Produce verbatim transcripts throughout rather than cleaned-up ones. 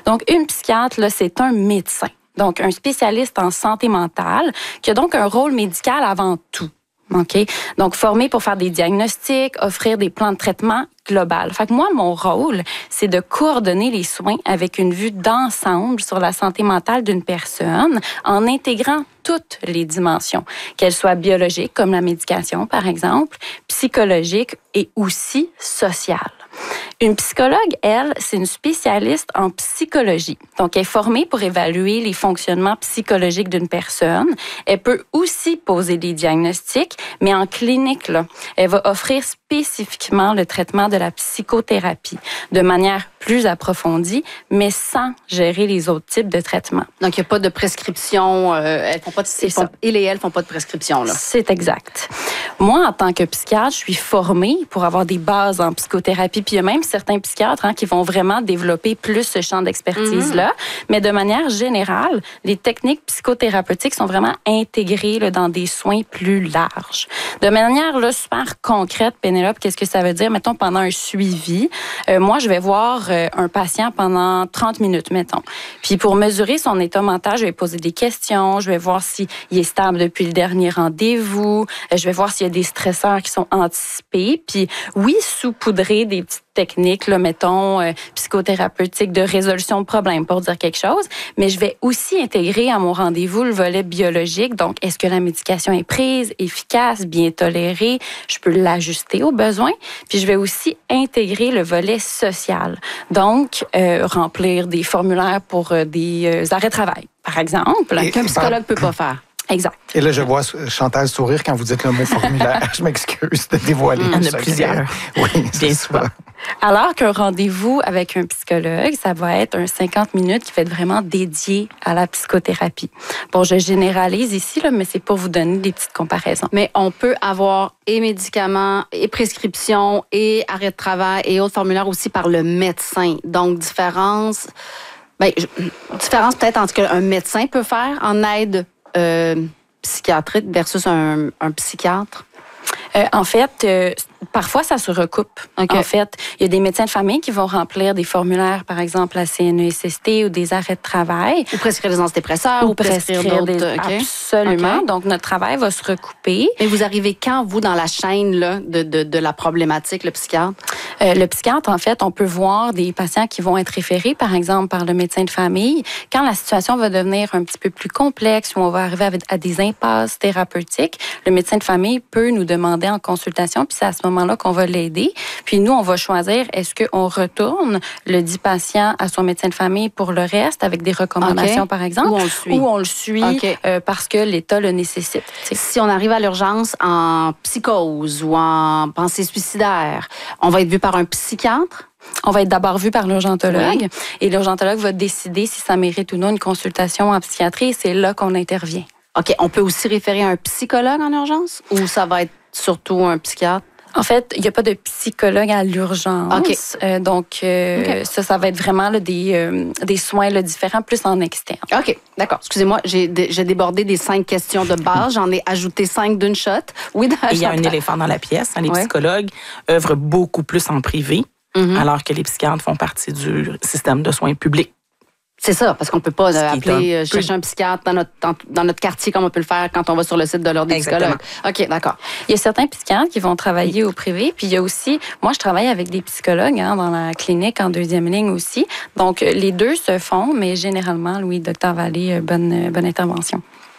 Donc, une psychiatre, là, c'est un médecin. Donc, un spécialiste en santé mentale qui a donc un rôle médical avant tout. OK? Donc, formé pour faire des diagnostics, offrir des plans de traitement global. Fait que moi, mon rôle, c'est de coordonner les soins avec une vue d'ensemble sur la santé mentale d'une personne en intégrant toutes les dimensions, qu'elles soient biologiques, comme la médication, par exemple, psychologiques et aussi sociales. Une psychologue, elle, c'est une spécialiste en psychologie. Donc, elle est formée pour évaluer les fonctionnements psychologiques d'une personne. Elle peut aussi poser des diagnostics, mais en clinique, là, elle va offrir spécifiquement le traitement de la psychothérapie de manière plus approfondie, mais sans gérer les autres types de traitements. Donc, il n'y a pas de prescription. Euh, elles font pas de, c'est font, ils et elles font pas de prescription, là. C'est exact. Moi, en tant que psychiatre, je suis formée pour avoir des bases en psychothérapie. Puis il y a même certains psychiatres hein, qui vont vraiment développer plus ce champ d'expertise-là. Mm-hmm. Mais de manière générale, les techniques psychothérapeutiques sont vraiment intégrées là, dans des soins plus larges. De manière là, super concrète, Pénélope, qu'est-ce que ça veut dire? Mettons, pendant un suivi, euh, moi, je vais voir euh, un patient pendant trente minutes, mettons. Puis pour mesurer son état mental, je vais poser des questions, je vais voir s'il est stable depuis le dernier rendez-vous, euh, je vais voir s'il y a des stresseurs qui sont anticipés. Puis oui, saupoudrer des petites techniques, là, mettons, euh, psychothérapeutiques de résolution de problèmes, pour dire quelque chose. Mais je vais aussi intégrer à mon rendez-vous le volet biologique. Donc, est-ce que la médication est prise, efficace, bien tolérée? Je peux l'ajuster aux besoins. Puis, je vais aussi intégrer le volet social. Donc, euh, remplir des formulaires pour euh, des euh, arrêts de travail, par exemple, et, qu'un psychologue ne peut pas faire. Exact. Et là, je vois Chantal sourire quand vous dites le mot formulaire. Je m'excuse de dévoiler. Il y en a plusieurs. Oui, bien souvent. Alors qu'un rendez-vous avec un psychologue, ça va être un cinquante minutes qui va être vraiment dédié à la psychothérapie. Bon, je généralise ici, là, mais c'est pour vous donner des petites comparaisons. Mais on peut avoir et médicaments, et prescriptions, et arrêt de travail, et autres formulaires aussi par le médecin. Donc, différence... Bien, je, différence peut-être entre ce qu'un médecin peut faire en aide Euh, psychiatrique versus un, un psychiatre? Euh, en fait, euh, parfois, ça se recoupe. Okay. En fait, il y a des médecins de famille qui vont remplir des formulaires, par exemple, la C N E S S T ou des arrêts de travail. Ou prescrire des antidépresseurs ou, ou prescrire, prescrire d'autres. Des... Okay. Absolument. Okay. Donc, notre travail va se recouper. Mais vous arrivez quand, vous, dans la chaîne là, de, de, de la problématique, le psychiatre? Euh, le psychiatre, en fait, on peut voir des patients qui vont être référés, par exemple, par le médecin de famille. Quand la situation va devenir un petit peu plus complexe, où on va arriver à des impasses thérapeutiques, le médecin de famille peut nous demander en consultation, puis c'est à ce moment-là qu'on va l'aider. Puis nous, on va choisir, est-ce qu'on retourne le dit patient à son médecin de famille pour le reste, avec des recommandations, okay. par exemple, ou on le suit, ou on le suit okay. euh, parce que l'État le nécessite. T'sais. Si on arrive à l'urgence en psychose ou en pensée suicidaire, on va être vu par un psychiatre? On va être d'abord vu par l'urgentologue oui. et l'urgentologue va décider si ça mérite ou non une consultation en psychiatrie et c'est là qu'on intervient. OK. On peut aussi référer un psychologue en urgence ou ça va être surtout un psychiatre? En fait, il n'y a pas de psychologue à l'urgence. Okay. Euh, donc, euh, okay. ça, ça va être vraiment là, des, euh, des soins là, différents, plus en externe. OK, d'accord. Excusez-moi, j'ai, j'ai débordé des cinq questions de base. J'en ai ajouté cinq d'une shot. Oui, il y a un éléphant dans la pièce. Les ouais. psychologues œuvrent beaucoup plus en privé, mm-hmm. alors que les psychiatres font partie du système de soins publics. C'est ça, parce qu'on ne peut pas euh, appeler, un chercher peu... un psychiatre dans notre, dans, dans notre quartier comme on peut le faire quand on va sur le site de l'Ordre des psychologues. OK, d'accord. Il y a certains psychiatres qui vont travailler au privé, puis il y a aussi, moi je travaille avec des psychologues hein, dans la clinique en deuxième ligne aussi. Donc les deux se font, mais généralement, oui, docteur Vallée, bonne, bonne intervention.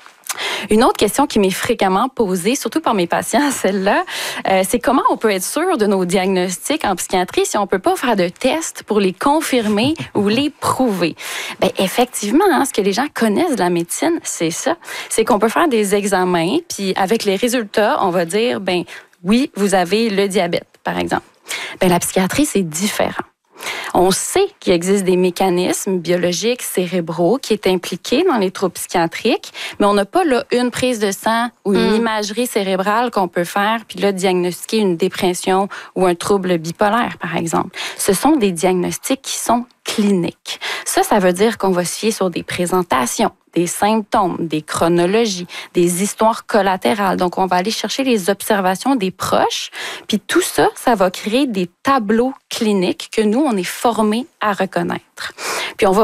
Une autre question qui m'est fréquemment posée, surtout par mes patients, celle-là, euh, c'est comment on peut être sûr de nos diagnostics en psychiatrie si on ne peut pas faire de tests pour les confirmer ou les prouver. Bien, effectivement, hein, ce que les gens connaissent de la médecine, c'est ça. C'est qu'on peut faire des examens, puis avec les résultats, on va dire, ben oui, vous avez le diabète, par exemple. Bien, la psychiatrie, c'est différent. On sait qu'il existe des mécanismes biologiques cérébraux qui est impliqués dans les troubles psychiatriques, mais on n'a pas là une prise de sang ou une mm. imagerie cérébrale qu'on peut faire puis là diagnostiquer une dépression ou un trouble bipolaire, par exemple. Ce sont des diagnostics qui sont cliniques. Ça, ça veut dire qu'on va se fier sur des présentations, des symptômes, des chronologies, des histoires collatérales. Donc, on va aller chercher les observations des proches. Puis tout ça, ça va créer des tableaux cliniques que nous, on est formés à reconnaître. Puis on va